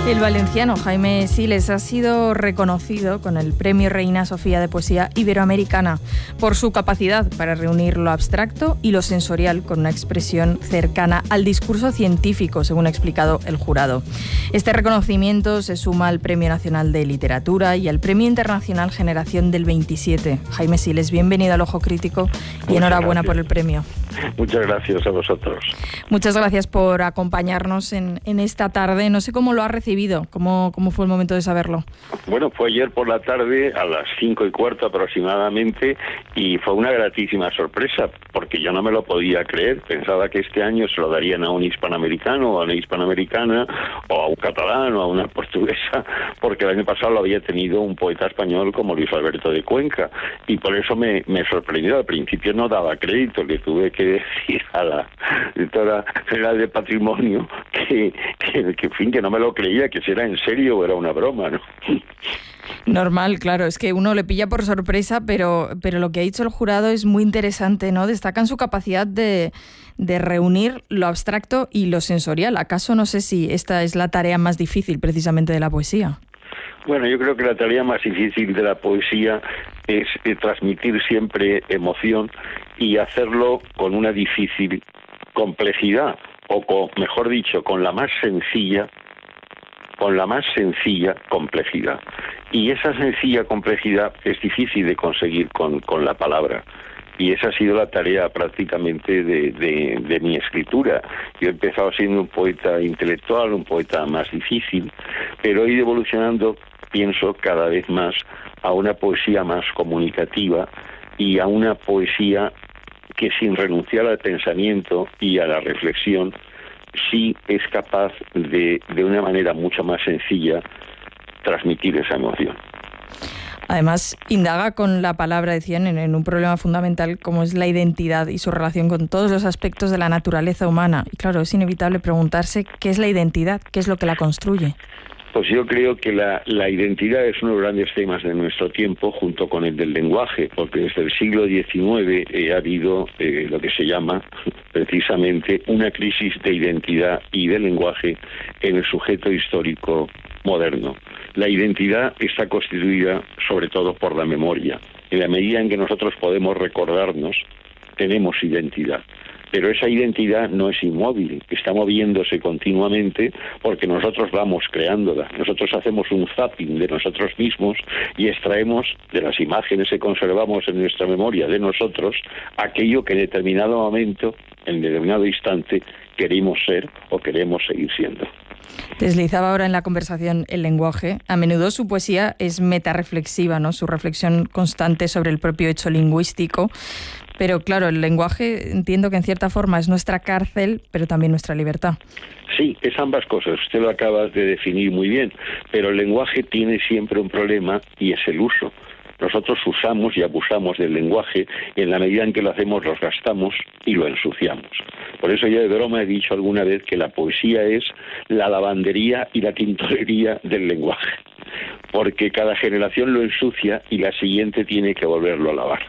El valenciano Jaime Siles ha sido reconocido con el Premio Reina Sofía de Poesía Iberoamericana por su capacidad para reunir lo abstracto y lo sensorial con una expresión cercana al discurso científico, según ha explicado el jurado. Este reconocimiento se suma al Premio Nacional de Literatura y al Premio Internacional Generación del 27. Jaime Siles, bienvenido al Ojo Crítico y enhorabuena por el premio. Muchas gracias a vosotros. Muchas gracias por acompañarnos en esta tarde. No sé cómo lo ha recibido, cómo fue el momento de saberlo. Bueno, fue ayer por la tarde a las 5:15 aproximadamente y fue una gratísima sorpresa porque yo no me lo podía creer. Pensaba que este año se lo darían a un hispanoamericano o a una hispanoamericana o a un catalán o a una portuguesa, porque el año pasado lo había tenido un poeta español como Luis Alberto de Cuenca y por eso me sorprendió. Al principio no daba crédito, le tuve que decir a la directora general de Patrimonio que no me lo creía, que si era en serio o era una broma, ¿no? Normal, claro, es que uno le pilla por sorpresa, pero lo que ha dicho el jurado es muy interesante, ¿no? Destacan su capacidad de reunir lo abstracto y lo sensorial. ¿Acaso no sé si esta es la tarea más difícil precisamente de la poesía? Bueno, yo creo que la tarea más difícil de la poesía es transmitir siempre emoción y hacerlo con una difícil complejidad, mejor dicho, con la más sencilla complejidad. Y esa sencilla complejidad es difícil de conseguir con la palabra. Y esa ha sido la tarea prácticamente de mi escritura. Yo he empezado siendo un poeta intelectual, un poeta más difícil, pero he ido evolucionando, pienso, cada vez más a una poesía más comunicativa y a una poesía que, sin renunciar al pensamiento y a la reflexión, sí es capaz de una manera mucho más sencilla transmitir esa emoción. Además, indaga con la palabra, decían, en un problema fundamental como es la identidad y su relación con todos los aspectos de la naturaleza humana. Y claro, es inevitable preguntarse qué es la identidad, qué es lo que la construye. Pues yo creo que la identidad es uno de los grandes temas de nuestro tiempo, junto con el del lenguaje, porque desde el siglo XIX ha habido lo que se llama precisamente una crisis de identidad y de lenguaje en el sujeto histórico moderno. La identidad está constituida sobre todo por la memoria. En la medida en que nosotros podemos recordarnos, tenemos identidad. Pero esa identidad no es inmóvil, está moviéndose continuamente porque nosotros vamos creándola. Nosotros hacemos un zapping de nosotros mismos y extraemos de las imágenes que conservamos en nuestra memoria de nosotros aquello que en determinado momento, en determinado instante, queremos ser o queremos seguir siendo. Deslizaba ahora en la conversación el lenguaje. A menudo su poesía es metarreflexiva, ¿no? Su reflexión constante sobre el propio hecho lingüístico. Pero claro, el lenguaje entiendo que en cierta forma es nuestra cárcel, pero también nuestra libertad. Sí, es ambas cosas. Usted lo acaba de definir muy bien. Pero el lenguaje tiene siempre un problema y es el uso. Nosotros usamos y abusamos del lenguaje y en la medida en que lo hacemos los gastamos y lo ensuciamos. Por eso yo de broma he dicho alguna vez que la poesía es la lavandería y la tintorería del lenguaje. Porque cada generación lo ensucia y la siguiente tiene que volverlo a lavar.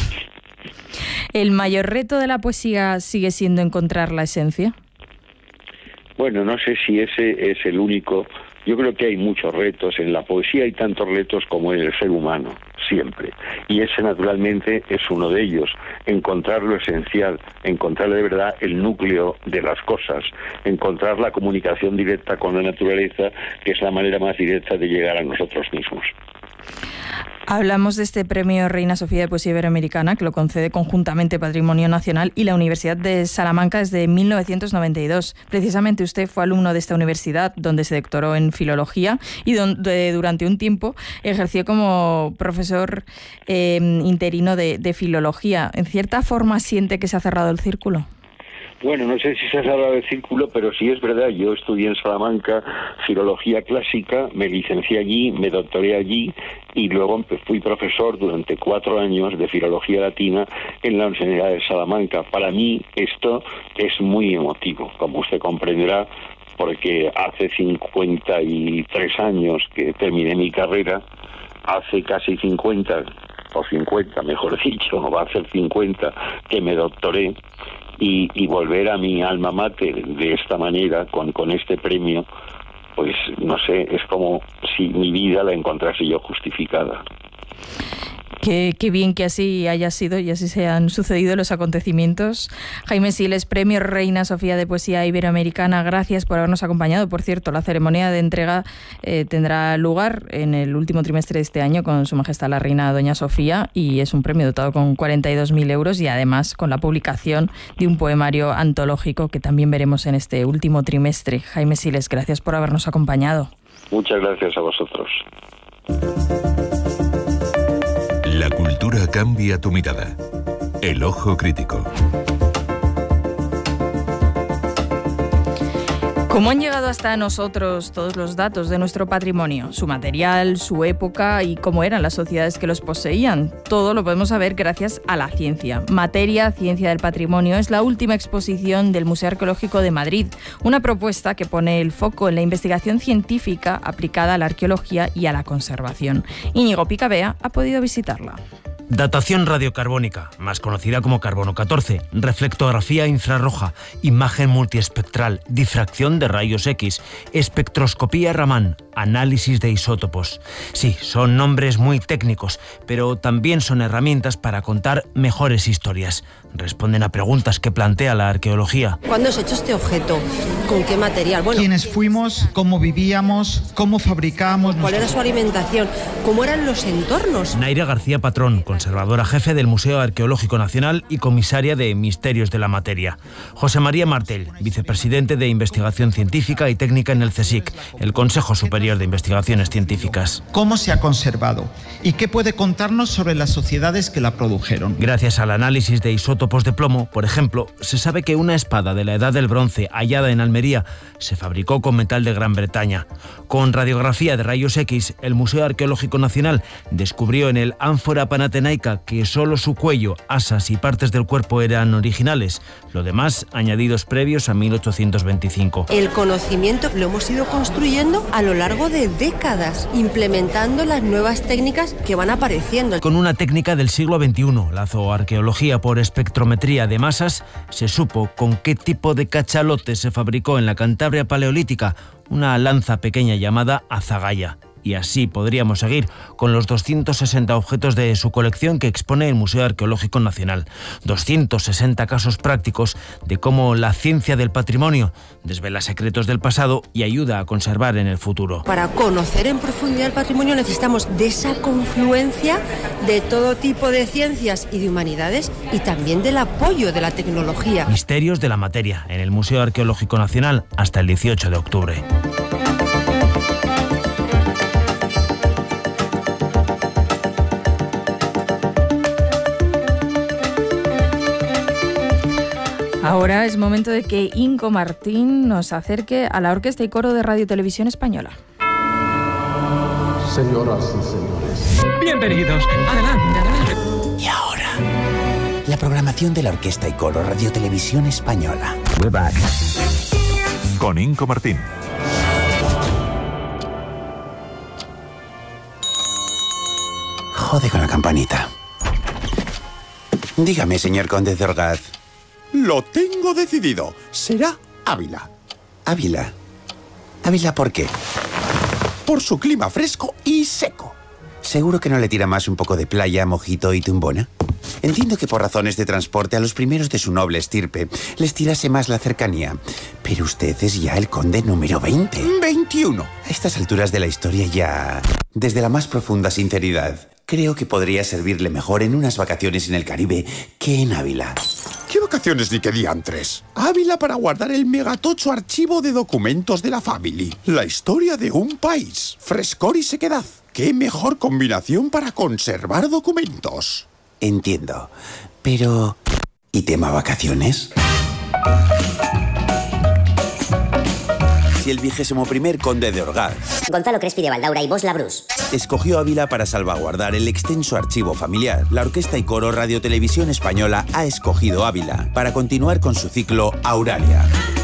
¿El mayor reto de la poesía sigue siendo encontrar la esencia? Bueno, no sé si ese es el único. Yo creo que hay muchos retos. En la poesía hay tantos retos como en el ser humano, siempre. Y ese, naturalmente, es uno de ellos. Encontrar lo esencial, encontrar de verdad el núcleo de las cosas, encontrar la comunicación directa con la naturaleza, que es la manera más directa de llegar a nosotros mismos. Hablamos de este premio Reina Sofía de Poesía Iberoamericana, que lo concede conjuntamente Patrimonio Nacional y la Universidad de Salamanca desde 1992. Precisamente usted fue alumno de esta universidad, donde se doctoró en filología y donde durante un tiempo ejerció como profesor interino de filología. ¿En cierta forma siente que se ha cerrado el círculo? Bueno, no sé si se ha cerrado el círculo, pero sí es verdad. Yo estudié en Salamanca filología clásica, me licencié allí, me doctoré allí y luego fui profesor durante 4 años de filología latina en la Universidad de Salamanca. Para mí esto es muy emotivo, como usted comprenderá, porque hace 53 años que terminé mi carrera, hace casi 50, o 50 mejor dicho, va a ser 50 que me doctoré. Y volver a mi alma mater de esta manera, con este premio, pues no sé, es como si mi vida la encontrase yo justificada. Qué bien que así haya sido y así se han sucedido los acontecimientos. Jaime Siles, Premio Reina Sofía de Poesía Iberoamericana, gracias por habernos acompañado. Por cierto, la ceremonia de entrega tendrá lugar en el último trimestre de este año con Su Majestad la Reina Doña Sofía, y es un premio dotado con 42.000 euros y además con la publicación de un poemario antológico que también veremos en este último trimestre. Jaime Siles, gracias por habernos acompañado. Muchas gracias a vosotros. La cultura cambia tu mirada. El ojo crítico. ¿Cómo han llegado hasta nosotros todos los datos de nuestro patrimonio? Su material, su época y cómo eran las sociedades que los poseían. Todo lo podemos saber gracias a la ciencia. Materia, Ciencia del Patrimonio es la última exposición del Museo Arqueológico de Madrid. Una propuesta que pone el foco en la investigación científica aplicada a la arqueología y a la conservación. Íñigo Picabea ha podido visitarla. Datación radiocarbónica, más conocida como carbono 14, reflectografía infrarroja, imagen multiespectral, difracción de rayos X, espectroscopía Raman, análisis de isótopos. Sí, son nombres muy técnicos, pero también son herramientas para contar mejores historias. Responden a preguntas que plantea la arqueología. ¿Cuándo has hecho este objeto? ¿Con qué material? Bueno, ¿quiénes fuimos? ¿Cómo vivíamos? ¿Cómo fabricábamos? ¿Cuál era su alimentación? ¿Cómo eran los entornos? Naira García Patrón, conservadora jefe del Museo Arqueológico Nacional y comisaria de Misterios de la Materia. José María Martel, vicepresidente de Investigación Científica y Técnica en el CSIC, el Consejo Superior de Investigaciones Científicas. ¿Cómo se ha conservado? ¿Y qué puede contarnos sobre las sociedades que la produjeron? Gracias al análisis de isótopos de plomo, por ejemplo, se sabe que una espada de la Edad del Bronce hallada en Almería se fabricó con metal de Gran Bretaña. Con radiografía de rayos X, el Museo Arqueológico Nacional descubrió en el ánfora panatenaica que solo su cuello, asas y partes del cuerpo eran originales, lo demás añadidos previos a 1825. El conocimiento lo hemos ido construyendo a lo largo de décadas, implementando las nuevas técnicas que van apareciendo. Con una técnica del siglo XXI, la zooarqueología por espectrometría de masas, se supo con qué tipo de cachalote se fabricó en la Cantabria paleolítica una lanza pequeña llamada azagaya. Y así podríamos seguir con los 260 objetos de su colección que expone el Museo Arqueológico Nacional. 260 casos prácticos de cómo la ciencia del patrimonio desvela secretos del pasado y ayuda a conservar en el futuro. Para conocer en profundidad el patrimonio necesitamos de esa confluencia de todo tipo de ciencias y de humanidades y también del apoyo de la tecnología. Misterios de la Materia, en el Museo Arqueológico Nacional hasta el 18 de octubre. Ahora es momento de que Inco Martín nos acerque a la Orquesta y Coro de Radio Televisión Española. Señoras y señores, bienvenidos. Adelante, adelante. Y ahora, la programación de la Orquesta y Coro Radio Televisión Española. We're back. Con Inco Martín. Jode con la campanita. Dígame, señor conde de Orgaz. Lo tengo decidido. Será Ávila. Ávila. ¿Ávila por qué? Por su clima fresco y seco. ¿Seguro que no le tira más un poco de playa, mojito y tumbona? Entiendo que por razones de transporte a los primeros de su noble estirpe les tirase más la cercanía. Pero usted es ya el conde número 20. 21. A estas alturas de la historia ya... Desde la más profunda sinceridad, creo que podría servirle mejor en unas vacaciones en el Caribe que en Ávila. ¿Qué vacaciones ni qué diantres? Ávila para guardar el megatocho archivo de documentos de la family. La historia de un país. Frescor y sequedad. ¿Qué mejor combinación para conservar documentos? Entiendo. Pero... ¿y tema vacaciones? Si el 21º conde de Orgaz, Gonzalo Crespi de Valdaura y Bos Labrús, escogió Ávila para salvaguardar el extenso archivo familiar, la Orquesta y Coro Radio Televisión Española ha escogido Ávila para continuar con su ciclo Auralia.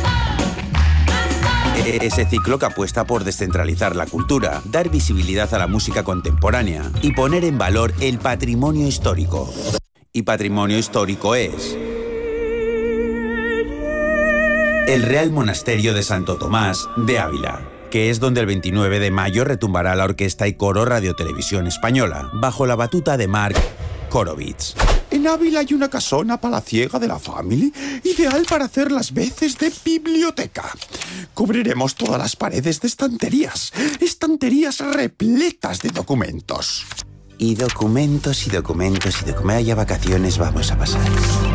Ese ciclo que apuesta por descentralizar la cultura, dar visibilidad a la música contemporánea y poner en valor el patrimonio histórico. Y patrimonio histórico es... el Real Monasterio de Santo Tomás de Ávila, que es donde el 29 de mayo retumbará la Orquesta y Coro Radio Televisión Española, bajo la batuta de Marc Korovitz. En Ávila hay una casona palaciega de la Family, ideal para hacer las veces de biblioteca. Cubriremos todas las paredes de estanterías repletas de documentos. Y documentos. Vaya vacaciones vamos a pasar.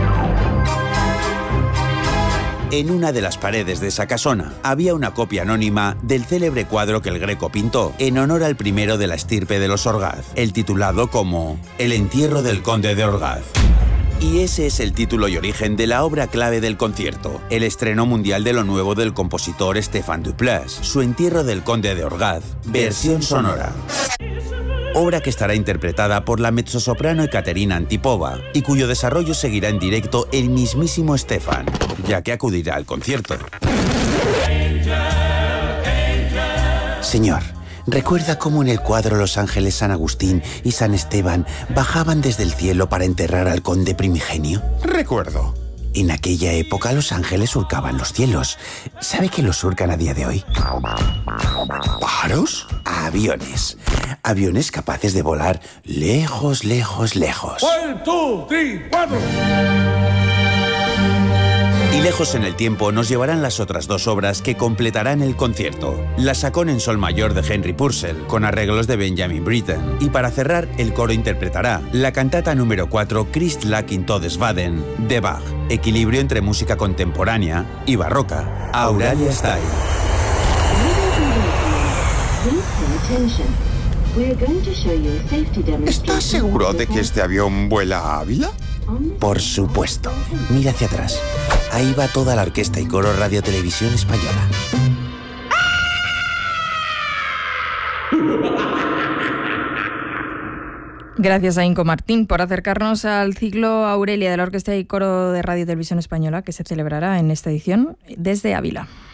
En una de las paredes de esa casona había una copia anónima del célebre cuadro que el Greco pintó en honor al primero de la estirpe de los Orgaz, el titulado como El entierro del conde de Orgaz. Y ese es el título y origen de la obra clave del concierto, el estreno mundial de lo nuevo del compositor Stéphane Duplass, Su entierro del conde de Orgaz, versión sonora. Obra que estará interpretada por la mezzosoprano Ekaterina Antipova y cuyo desarrollo seguirá en directo el mismísimo Stefan, ya que acudirá al concierto. Señor, ¿recuerda cómo en el cuadro los ángeles San Agustín y San Esteban bajaban desde el cielo para enterrar al conde primigenio? Recuerdo. En aquella época los ángeles surcaban los cielos. ¿Sabe que los surcan a día de hoy? ¿Pájaros? Aviones. Aviones capaces de volar lejos, lejos, lejos. 1, 2, 3, 4. Y lejos en el tiempo nos llevarán las otras dos obras que completarán el concierto. La Sacón en sol mayor de Henry Purcell, con arreglos de Benjamin Britten. Y para cerrar, el coro interpretará la cantata número 4 Christlag in Todesbaden de Bach. Equilibrio entre música contemporánea y barroca. Auralia Style. ¿Estás seguro de que este avión vuela a Ávila? Por supuesto. Mira hacia atrás. Ahí va toda la Orquesta y Coro Radio Televisión Española. Gracias a Inco Martín por acercarnos al ciclo Aurelia de la Orquesta y Coro de Radio Televisión Española, que se celebrará en esta edición desde Ávila.